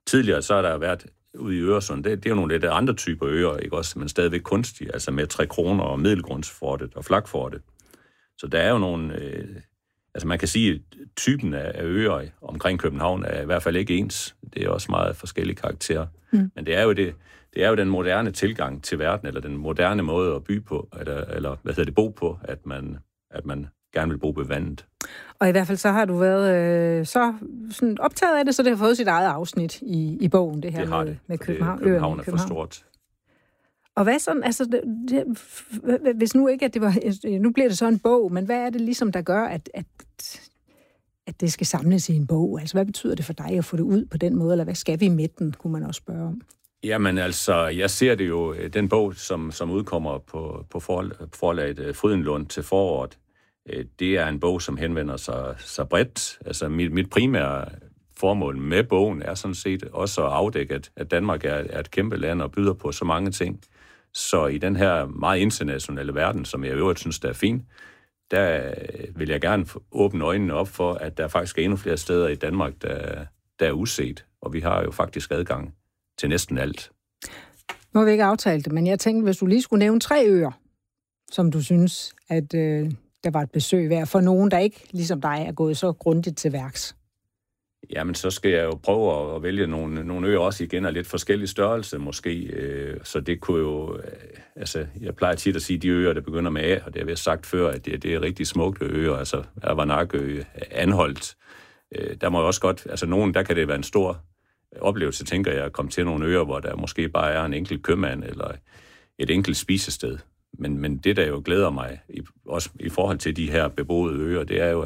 tidligere så har der været ude i Øresund, det er jo nogle lidt andre typer øer, ikke også, men stadigvæk kunstige, altså med 3 kroner og Middelgrundsfortet og Flakfortet. Så der er jo nogle, altså man kan sige, at typen af øer omkring København er i hvert fald ikke ens. Det er også meget forskellige karakterer. Men det er jo den moderne tilgang til verden, eller den moderne måde at by på, eller bo på, at man gerne vil bo ved vandet. Og i hvert fald så har du været så sådan optaget af det, så det har fået sit eget afsnit i bogen, det her det med København. København er for stort. Og hvad sådan, altså, hvis nu ikke, at det var, nu bliver det så en bog, men hvad er det ligesom, der gør, at det skal samles i en bog? Altså, hvad betyder det for dig at få det ud på den måde, eller hvad skal vi med den, kunne man også spørge om? Jamen altså, jeg ser det jo, den bog, som udkommer på forlaget Frydenlund til foråret, det er en bog, som henvender sig bredt. Altså, mit primære formål med bogen er sådan set også at afdække, at Danmark er et kæmpe land og byder på så mange ting. Så i den her meget internationale verden, som jeg i øvrigt synes, der er fin, der vil jeg gerne åbne øjnene op for, at der faktisk er endnu flere steder i Danmark, der er uset. Og vi har jo faktisk adgang til næsten alt. Nu har vi ikke aftalt det, men jeg tænkte, hvis du lige skulle nævne 3 øer, som du synes, at der var et besøg værd for nogen, der ikke, ligesom dig, er gået så grundigt til værks. Jamen, så skal jeg jo prøve at vælge nogle øer også igen af lidt forskellige størrelse måske. Så det kunne jo... Altså, jeg plejer tit at sige, de øer, der begynder med A, og det har vi sagt før, at det er rigtig smukke øer. Altså, Avanakø, Anholt. Der må jo også godt... Altså, nogen, der kan det være en stor oplevelse, tænker jeg, at komme til nogle øer, hvor der måske bare er en enkelt købmand eller et enkelt spisested. Men det, der jo glæder mig, også i forhold til de her beboede øer, det er jo,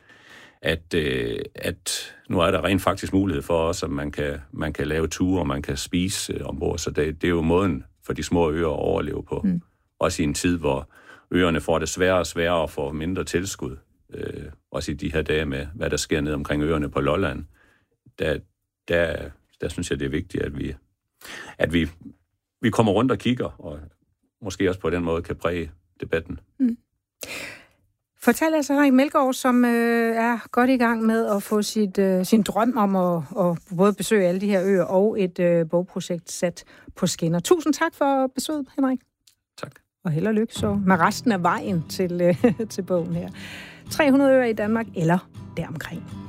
at nu er der rent faktisk mulighed for også, at man kan lave ture, og man kan spise ombord. Så det er jo måden for de små øer at overleve på. Også i en tid, hvor øerne får det sværere og sværere og får mindre tilskud. Også i de her dage med, hvad der sker ned omkring øerne på Lolland. Der synes jeg, det er vigtigt, at vi kommer rundt og kigger, og måske også på den måde kan præge debatten. Fortæl altså Henrik Melgaard, som er godt i gang med at få sin drøm om at både besøge alle de her øer og et bogprojekt sat på skinner. Tusind tak for besøget, Henrik. Tak. Og held og lykke så med resten af vejen til bogen her. 300 øer i Danmark eller deromkring.